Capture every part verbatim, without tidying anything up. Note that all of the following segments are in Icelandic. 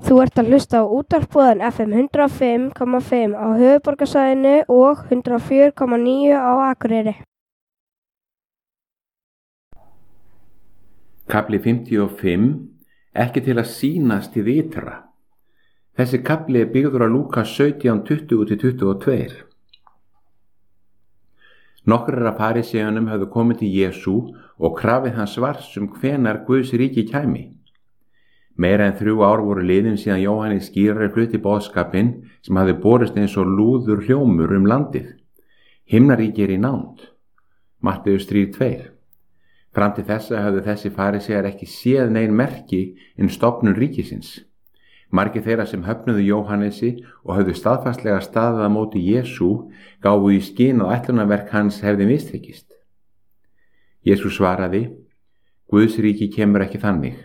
Þú ert að hlusta á útvarpsboðan F M hundrað og fimm komma fimm á höfuðborgarsvæðinu og hundrað og fjögur komma níu á Akureyri. Kafli fimmtíu og fimm, ekki til að sýnast hið ytra. Þessi kafli er byggður á Lúkas sautján tuttugu til tuttugu og tvö. Nokkrir af fariseuunum höfðu komið til Jesú og krafið hans svars um hvenær Guðs ríki kæmi. Meira en þrjú ár voru liðin síðan Jóhannes skírari flutti boðskapinn sem hafði borist eins og lúður hljómur um landið. Himnaríki er í nánd. Matteus þrjú tvö. Fram til þessa höfðu þessi farisegar ekki séð nein merki um stofnun ríkisins. Margir þeirra sem höfnuðu Jóhannesi og höfðu staðfastlega staðið á móti Jesú gáfu í skyn að ætlunarverk hans hefði mistekist. Jesú svaraði: Guðs ríki kemur ekki þannig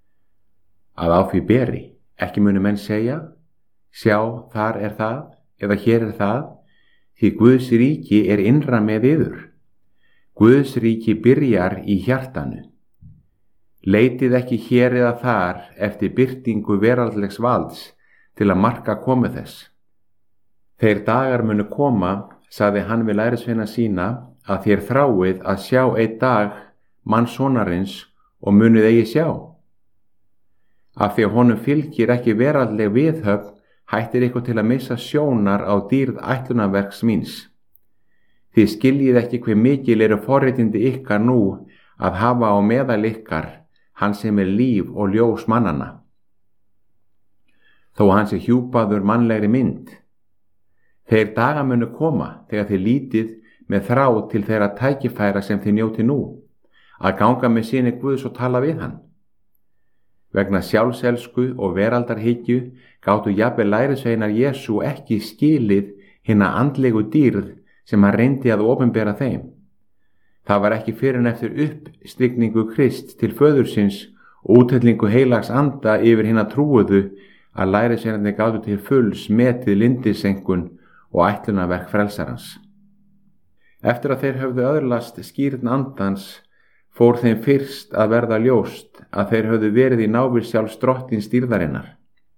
að á því beri, ekki munu menn segja, sjá, þar er það, eða hér er það, því Guðs ríki er innra með yður. Guðs ríki byrjar í hjartanu. Leitið ekki hér eða þar eftir birtingu veraldlegs valds til að marka komu þess. Þeir dagar munu koma, sagði hann við lærisveina sína, að þér þráið að sjá einn dag mannssonarins og munuð eigi sjá. Af því að honum fylgir ekki veraldleg viðhöfn, hættir ykkur til að missa sjónar á dýrð ætlunarverks míns. Þið skiljið ekki hve mikil eru forréttindi ykkar nú að hafa á meðal ykkar hann sem er líf og ljós mannanna. Þó hann sé hjúpaður mannlegri mynd. Þeir daga munu koma þegar þið lítið með þrá til þeirra tækifæra sem þið njóti nú, að ganga með syni Guðs og tala við hann. Vegna sjálfselsku og veraldarhyggju gátu jafnvel lærisveinar Jesú ekki skilið hina andlegu dýrð sem hann reyndi að opinbera þeim. Það var ekki fyrr en eftir uppstigningu Krist til föðursins og úthellingu heilags anda yfir hina trúuðu að lærisveinarnir gátu til fulls metið lindisenkun og ætlunarverk frelsarans. Eftir að þeir höfðu öðlast skírn andans fór þeim fyrst að verða ljóst að þeir höfðu verið í návist sjálfs drottins dýrðarinnar.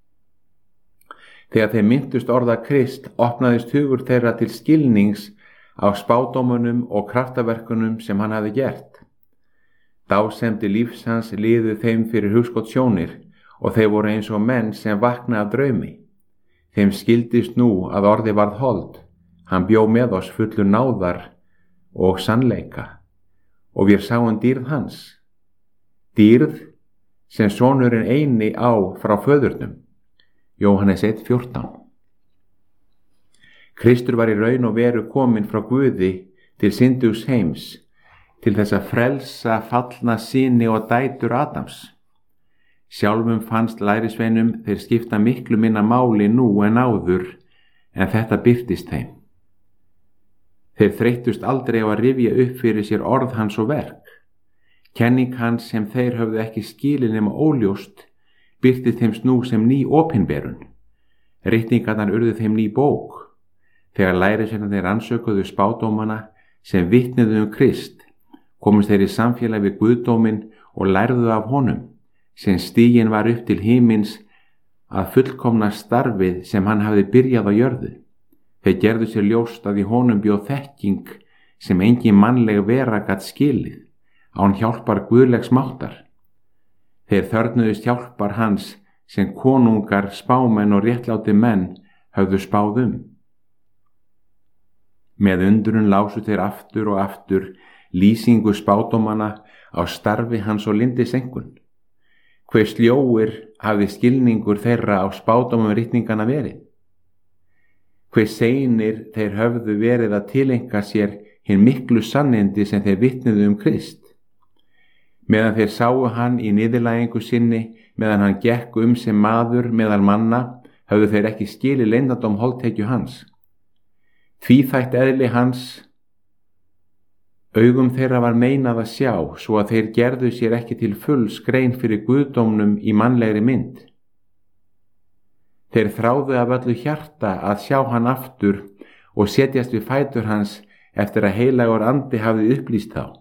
Þegar þeir minntust orða Krist opnaðist hugur þeirra til skilnings á spádómunum og kraftaverkunum sem hann hafði gert. Dásemdi lífs hans liðu þeim fyrir hugskot sjónir og þeir voru eins og menn sem vakna af draumi. Þeim skildist nú að orði varð hold, hann bjó með oss fullur náðar og sannleika. Og við sáum dýrð hans, dýrð sem sonurinn eini á frá föðurnum. Jóhannes eitt fjórtán. Kristur var í raun og veru kominn frá Guði til syndugs heims, til þess að frelsa fallna syni og dætur Adams. Sjálfum fannst lærisveinum þeir skipta miklu minna máli nú en áður, en þetta birtist þeim. Þeir þreyttust aldrei á að rifja upp fyrir sér orð hans og verk. Kenning hans sem þeir höfðu ekki skilið nema óljóst birti þeim nú sem ný opinberun. Ritningarnar urðu þeim ný bók. Þegar lærisveinarnir rannsökuðu spádómana sem vitnuðu um Krist, komust þeir í samfélag við Guðdóminn og lærðu af honum, sem stiginn var upp til himins að fullkomna starfið sem hann hafði byrjað á jörðu. Þeir gerðu sér ljóst að í honum bjóð þekking sem engin mannleg vera gat skilið, án hjálpar guðlegs máttar. Þeir þörfnuðust hjálpar hans sem konungar, spámenn og réttláti menn höfðu spáð um. Með undrun lásu þeir aftur og aftur lýsingu spádómana á starfi hans og lindisenkun. Hve sljóir hafði skilningur þeirra á spádómum ritningana verið. Hve seinir þeir höfðu verið að tileinka sér hinn miklu sannindi sem þeir vitnuðu um Krist. Meðan þeir sáu hann í niðurlægingu sinni, meðan hann gekk um sem maður meðal manna, höfðu þeir ekki skilið leyndardóm holdtekju hans. Tvíþætt eðli hans, augum þeirra var meinað að sjá, svo að þeir gerðu sér ekki til fulls grein fyrir guðdómnum í mannlegri mynd. Þeir þráðu af öllu hjarta að sjá hann aftur og setjast við fætur hans eftir að heilagur andi hafði upplýst þá.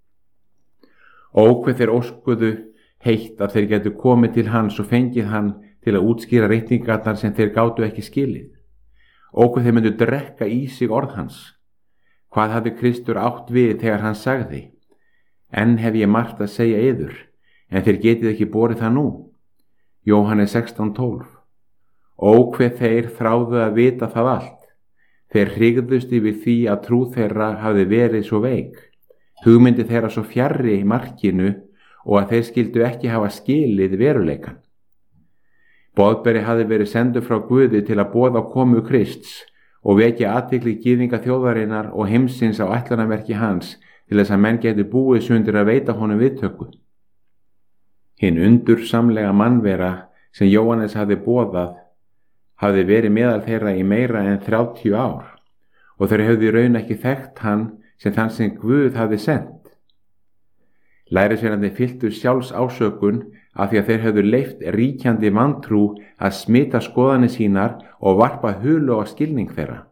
Ó, hve þeir óskuðu heitt að þeir getu komið til hans og fengið hann til að útskýra reikningarnar sem þeir gátu ekki skilið. Og hvað þeir myndu drekka í sig orð hans. Hvað hafði Kristur átt við þegar hann sagði: Enn hef ég margt að segja yður, en þeir getið ekki borið það nú. Jóhannes sextán tólf. Og hvað þeir þráðu að vita það allt. Þeir hrygðust yfir því að trú þeirra hafði verið svo veik, hugmyndi þeirra svo fjarri í markinu og að þeir skildu ekki hafa skilið veruleikan. Boðberi hafði verið sendur frá Guði til að boða komu Krists og vekja athygli gyðinga þjóðarinnar og heimsins á ætlunarverki hans til þess að menn geti búið sundir að veita honum viðtöku. Hinn undursamlega mannvera sem Jóhannes hafði boðað hafði verið meðal þeirra í meira en þrjátíu ár og þeir höfðu í raun ekki þekkt hann sem þann sem Guð hafði sendt. Lærisveinarnir fylltu sjálfs ásökun af því að þeir höfðu leyft ríkjandi vantrú að smita skoðanir sínar og varpa hulu á skilning þeirra.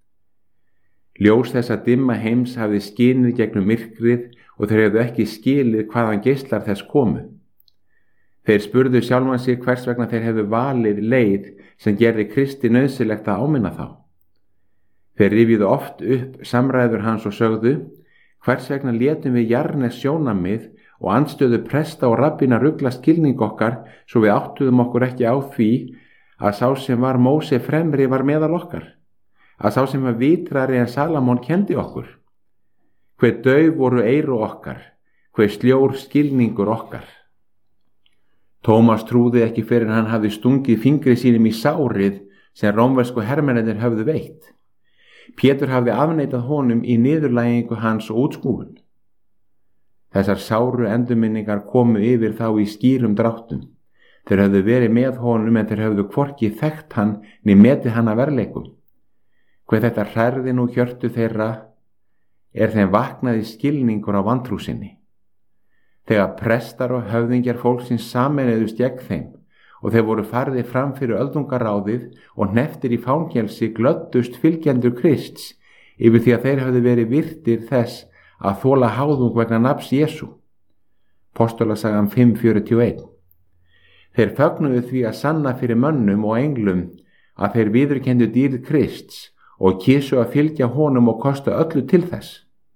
Ljós þessa dimma heims hafði skinið gegnum myrkrið og þeir höfðu ekki skilið hvaðan geislar þess komu. Þeir spurðu sjálfan sig hvers vegna þeir hefðu valið leið sem gerði Kristi nauðsynlegt að áminna þá. Þeir rifjuðu oft upp samræður hans og sögðu: Hvers vegna létum við Jarnes sjónamið og andstöðu presta og rabbina rugla skilning okkar svo við áttuðum okkur ekki á því að sá sem var Móse fremri var meðal okkar, að sá sem var vitrari en Salamón kendi okkur. Hve dauf voru eyru okkar, hve sljór skilningur okkar. Tómas trúði ekki fyrir hann hafði stungið fingri sínum í sárið sem rómversku hermennirnir höfðu veitt. Pétur hafði afneitað honum í niðurlægingu hans og útskúfun. Þessar sáru endurminningar komu yfir þá í skýrum dráttum. Þeir höfðu verið með honum en þeir höfðu hvorki þekkt hann né metið hann að verleikum. Hve þetta hrærði nú hjörtu þeirra er þeim vaknaði skilningur á vantrú sinni. Þegar prestar og höfðingjar fólksins sameinuðust gegn þeim og þeir voru farðir fram fyrir öldungaráðið og hneftir í fangelsi glöddust fylgjendur Krists yfir því að þeir höfðu verið virtir þess að þola háðung vegna nafns Jesú. Postulasagan fimm fjörutíu og eitt. Þeir fögnuðu því að sanna fyrir mönnum og englum að þeir viðurkenndu dýrð Krists og kysu að fylgja honum og kosta öllu til þess.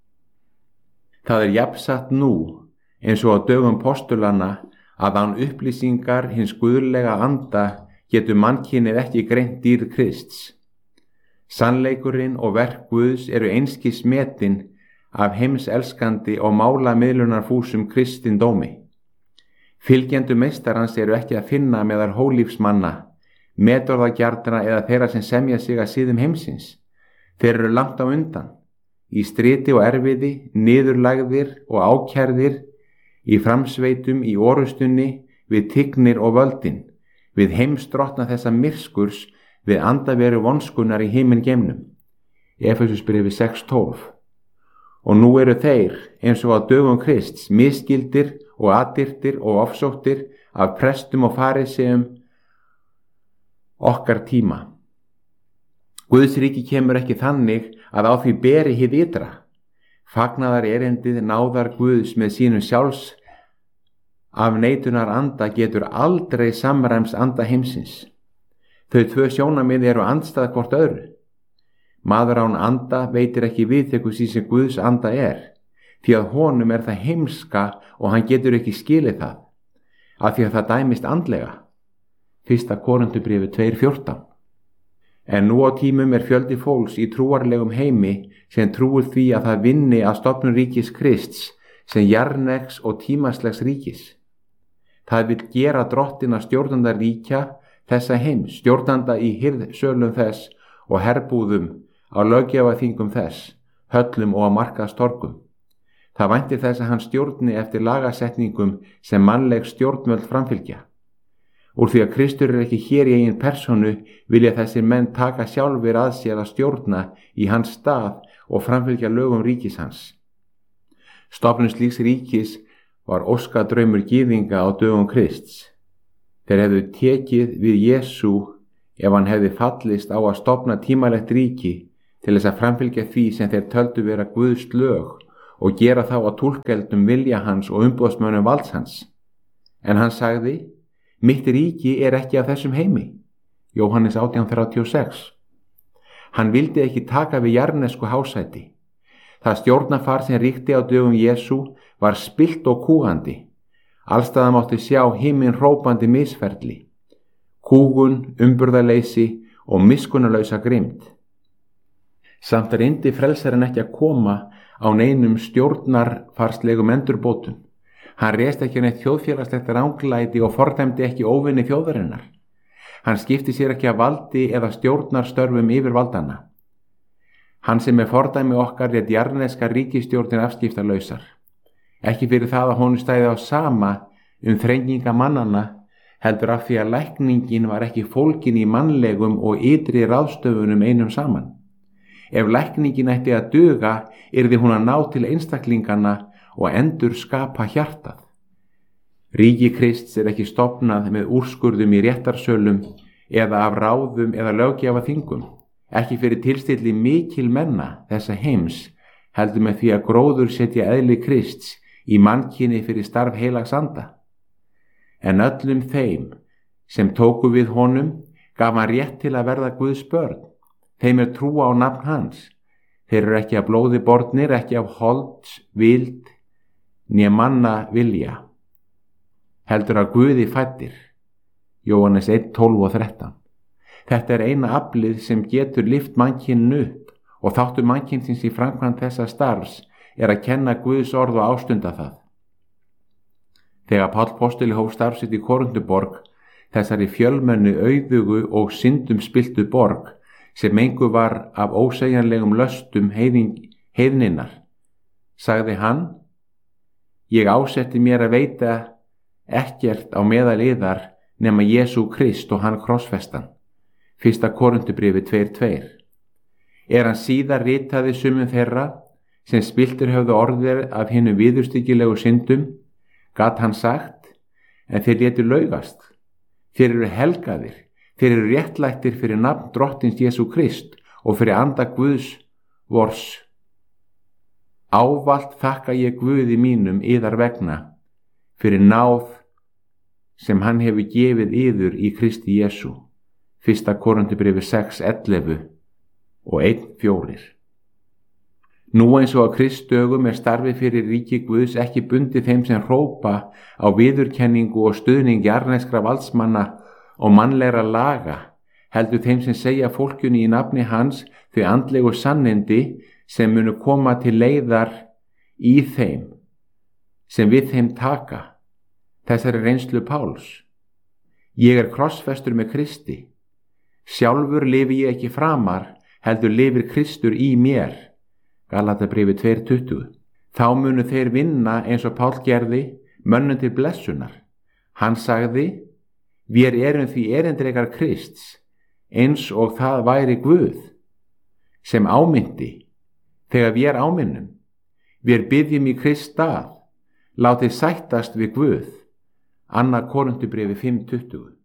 Það er jafnsatt nú eins og á dögum postulanna að án upplýsingar hins guðlega anda getur mannkynið ekki greint dýrð Krists. Sannleikurinn og verk Guðs eru einskis metin af heimselskandi og málamiðlunarfúsum kristindómi. Fylgjendur meistarans eru ekki að finna meðal hólífsmanna, metorðagjarna eða þeirra sem semja sig að siðum heimsins. Þeir eru langt á undan, í striti og erfiði, niðurlagðir og ákærðir, í framsveitum, í orustunni, við tignir og völdin, við heimsdrottna þessa myrskurs, við andaveru vonskunar í himingeimnum. Efesusbréfi sex tólf. Og nú eru þeir, eins og á dögum Krists, misskildir og addyrtir og ofsóttir af prestum og fariseum okkar tíma. Guðs ríki kemur ekki þannig að á því beri hið ytra. Fagnaðar erindið náðar Guðs með sínum sjálfs af neitunar anda getur aldrei samræms anda heimsins. Þau tvö sjónamið eru andstæð hvort öðru. Maður án anda veitir ekki viðtöku því sem Guðs anda er, því að honum er það heimska og hann getur ekki skilið það, af því að það dæmist andlega. Fyrsta Korinthubréfi tvö fjórtán. En nú á tímum er fjöldi fólks í trúarlegum heimi sem trúir því að það vinni að stofnun ríkis Krists sem jarnegs og tímaslegs ríkis. Það vil gera drottina stjórnanda ríkja þessa heims, stjórnanda í hirðsölum þess og herbúðum á löggjafarþingum þess, höllum og á markaðstorgum. Það væntir þess að hann stjórni eftir lagasetningum sem mannleg stjórnvöld framfylgja. Úr því að Kristur er ekki hér í eigin persónu vilja þessir menn taka sjálfur að sér að stjórna í hans stað og framfylgja lögum ríkis hans. Stofnun slíks ríkis var óskadraumur gyðinga á dögum Krists. Þeir hefðu tekið við Jesú ef hann hefði fallist á að stofna tímalegt ríki til þess að framfylgja því sem þeir töldu vera Guðs lög og gera þá að túlkeldum vilja hans og umboðsmönnum valds hans. En hann sagði: Mitt ríki er ekki af þessum heimi. Jóhannes átján þrjátíu og sex. Hann vildi ekki taka við jarðnesku hásæti. Það stjórnarfar sem ríkti á dögum Jesú var spillt og kúgandi. Allstaðar mátti sjá himinn hrópandi misferli, kúgun, umburðarleysi og miskunnarlausa grimmd. Samt reyndi frelsarinn ekki að koma á neinum stjórnarfarslegum endurbótum. Hann réðst ekki á neitt þjóðfélagslegt ranglæti og fordæmdi ekki óvinni þjóðarinnar. Hann skipti sér ekki af valdi eða stjórnarstörfum yfir valdana. Hann sem er fordæmi okkar lét jarðneska ríkisstjórnin afskiptalausar. Ekki fyrir það að honum stæði á sama um þrenginga mannana, heldur af því að lækningin var ekki fólkin í mannlegum og ytri ráðstöfunum einum saman. Ef lækningin ætti að duga, yrði hún að ná til einstaklingana og endur skapa hjartað. Ríki Krists er ekki stofnað með úrskurðum í réttarsölum eða af ráðum eða löggjafaþingum, ekki fyrir tilstilli mikil menna þessa heims, heldur með því að gróður setja eðli Krists í mannkyni fyrir starf heilags anda. En öllum þeim sem tóku við honum gaf hann rétt til að verða Guðs börn. Þeim er trúa á nafn hans. Þeir eru ekki af blóði bornir, ekki af holds, vild, né manna vilja, heldur að Guði fæddir. Jóhannes eitt tólf og þrettán. Þetta er eina aflið sem getur lyft mannkyninu upp, og þáttur mannkynsins í framkvæmd þessa starfs er að kenna Guðs orð og ástunda það. Þegar Páll postuli hóf starf sitt í Koruntuborg, þessari fjölmennu auðugu og syndum spiltu borg, sem engu var af ósegjanlegum löstum heiðninnar, sagði hann: Ég ásetti mér að veita ekkert á meðal yðar nema Jesú Krist og hann krossfestan. Fyrsta Korintubréfi tvö tvö. Er hann síðar ritaði sumum þeirra sem spiltir höfðu orðir af hinum viðurstyggilegu syndum, gat hann sagt: En þeir létu laugast, þeir eru helgaðir, þeir eru réttlættir fyrir nafn drottins Jesú Krist og fyrir anda Guðs vors. Ávalt þakka ég Guði mínum yðar vegna, fyrir náð sem hann hefur gefið yður í Kristi Jesú. Fyrsta Korintubréfi sex ellefu og eitt fjórir. Nú eins og á Kristdögum er starfi fyrir ríki Guðs ekki bundið þeim sem hrópa á viðurkenningu og stuðning jarðneskra valdsmanna og mannlegra laga, heldur þeim sem segja fólkjunni í nafni hans þau andlegu sannindi sem munu koma til leiðar í þeim, sem við þeim taka. Þessari reynslu Páls. Ég er krossfestur með Kristi. Sjálfur lifi ég ekki framar, heldur lifir Kristur í mér. Galatabréfi tvö tuttugu. Þá munu þeir vinna eins og Páll gerði, mönnum til blessunar. Hann sagði: Vér erum því erindrekar Krists, eins og það væri Guð, sem ámyndi, þegar vér áminnum. Vér byggjum í Krist stað, látið sættast við Guð. Annað Korintubréfi fimm tuttugu.